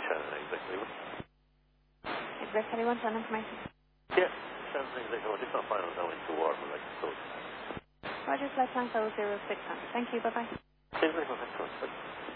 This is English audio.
Shannon exactly. Exactly, one Shannon information. Yeah, Shannon exactly. It's not final now into warm like I thought. Roger, flight time 00600. Thank you, bye-bye. Exactly, that's right.